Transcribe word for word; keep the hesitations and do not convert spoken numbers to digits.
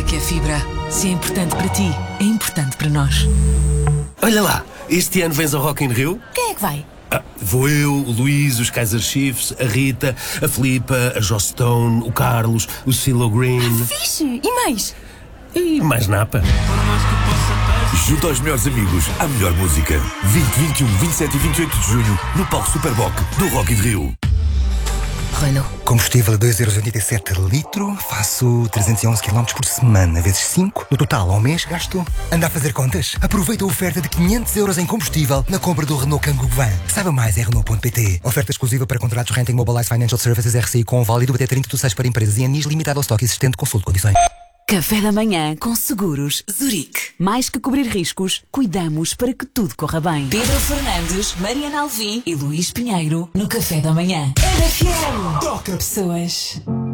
que é fibra. Se é importante para ti, é importante para nós. Olha lá, este ano vens ao Rock in Rio? Quem é que vai? Ah, vou eu, o Luís, os Kaiser Chiefs, a Rita, a Filipa, a Joss Stone, o Carlos, o CeeLo Green. Ah, fixe! E mais? E mais napa. Junto aos melhores amigos, à melhor música. vinte, vinte e um, vinte e sete e vinte e oito de junho, no palco Superboc do Rock in Rio. Renault. Combustível a dois euros e oitenta e sete litro. Faço trezentos e onze quilómetros por semana, vezes cinco. No total, ao mês, gasto... Anda a fazer contas? Aproveita a oferta de quinhentos euros em combustível na compra do Renault Kangoo Van. Saiba mais em Renault ponto pt. Oferta exclusiva para contratos Renting Mobilize Financial Services R C I com válido até trinta de seis para empresas e anis limitado ao estoque existente. Consulte condições. Café da manhã com Seguros Zurique. Mais que cobrir riscos, cuidamos para que tudo corra bem. Pedro Fernandes, Mariana Alvim e Luís Pinheiro no Café da manhã. R F M. Toca pessoas.